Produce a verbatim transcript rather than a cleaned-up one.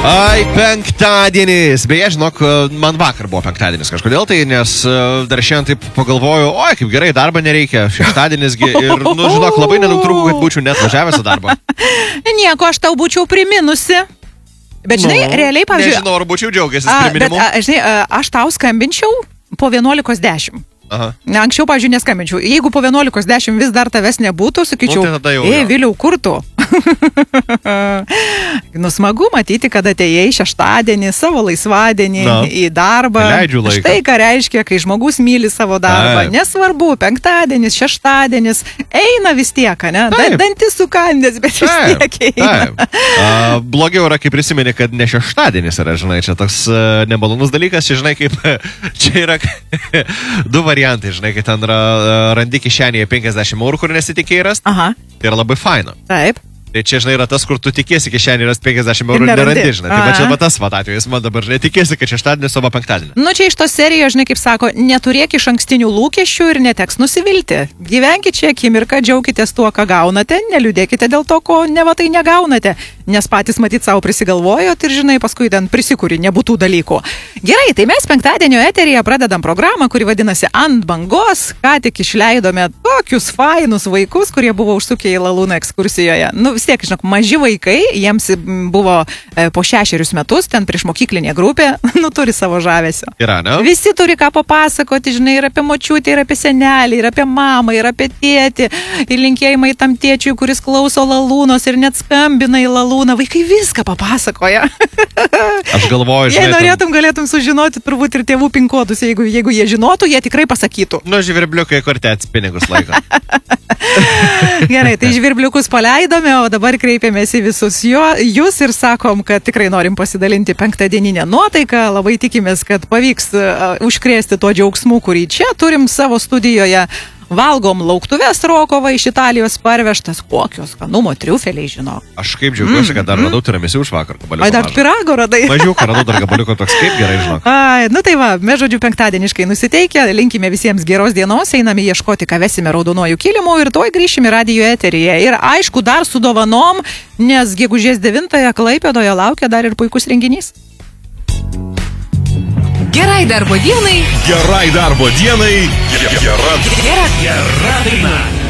Ai, penktadienis. Beje, žinok, man vakar buvo penktadienis kažkodėl tai, nes dar šiandien taip pagalvojau, oi, kaip gerai, darbą nereikia, šeštadienisgi ir, nu, žinok, labai nedaug trūkų, kad būčiau net važiavęs į darbą. Nieko, aš tau būčiau priminusi. Bet, žinai, nu, realiai, pavyzdžiui... Nežinau, ar būčiau džiaugęsis a, priminimu. Bet, a, žinai, a, aš tau skambinčiau po vienuolikos dešimt. Aha. Anksčiau, pavyzdžiui, neskambinčiau. Jeigu po vienuolikos dešimt vis dar tavęs nebūtų, sakyčiau, nu, tai jau, ei, Viliau, kur tu? Nu, smagu matyti, kad atėjai šeštadienį, savo laisvadienį Na, į darbą. leidžiu laiką. Štai ką reiškia, kai žmogus myli savo darbą. Taip. Nesvarbu, penktadienis, šeštadienis, eina vis tiek, ne? Taip. Dantis sukandęs, bet vis Taip, tiek eina. taip. A, blogiau yra, kai prisimeni, kad ne šeštadienis yra, žinai, čia toks uh, nemalonus dalykas, čia, žinai, kaip čia yra du variantai, žinai, kai ten ra, randi kišenėje penkiasdešimt eurų, kur nesitikėjai rast, Aha, tai yra labai faina. taip. Tai čia, žinai, yra tas, kur tu tikėsi kišenėje rast penkiasdešimt eurų ir nerandi. nerandi, žinai. Tai va čia Aha. va tas va atvejis, man dabar, žinai, tikėsi, kad šeštadienis, o va penktadienis. Nu, čia iš tos serijos, žinai, kaip sako, neturėk iš ankstinių lūkesčių ir neteks nusivilti. Gyvenkite čia akimirką, džiaukitės tuo, ką gaunate, neliūdėkite dėl to, ko ne va tai negaunate, nes patys matyt savo prisigalvojot ir, žinai, paskui ten prisikūri nebūtų dalykų. Gerai, tai mes penktadienio eteryje pradedam programą, kuri vadinasi Ant bangos. Ką tik išleidome tokius fainus vaikus, kurie buvo užsukę į Lalūną ekskursijoje. Nu, vis tiek, žinok, maži vaikai, jiems buvo e, po šešerius metus, ten prieš mokyklinė grupė, nu, turi savo žavesio. Yra, ne? Visi turi ką papasakoti, žinai, ir apie močiutę, ir apie senelį, ir apie mamą, ir apie tėtį, ir linkėjimai tam tėčiui, kuris klauso Lalūnos ir net skambina į Lalūną. Vaikai viską papasakoja. Aš galvoju, Jei žinai, norėtum, galėtum sužinoti turbūt ir tėvų pinkodus, jeigu, jeigu jie žinotų, jie tikrai pasakytų. nu, žvirbliukai kortets pinigus laiko. Gerai, tai žvirbliukus paleidome, o dabar kreipiamės į visus jo, jūs ir sakom, kad tikrai norim pasidalinti penktadieninę nuotaiką. Labai tikimės, kad pavyks uh, užkrėsti tuo džiaugsmu, kurį čia turim savo studijoje. Valgom lauktuves Rokova iš Italijos parvežtas, kokios skanumo triufeliai, žinok. Aš kaip džiaugiuosi, kad dar radau tiramisu už vakar gabaliuką. Ai, dar mažą. pirago radai. Mažiuką radau dar gabaliuką, toks kaip gerai, žinok. Ai, nu tai va, mes žodžiu penktadieniškai nusiteikę, linkime visiems geros dienos, einame ieškoti, ką vesime raudonuoju kilimu ir tuoj grįšime radijo eteryje. Ir aišku, dar su dovanom, nes gegužės devintąją Klaipėdoje laukia dar ir puikus renginys. Gerai darbo dienai. Gerai darbo dienai. Gera, Gera, gera daina.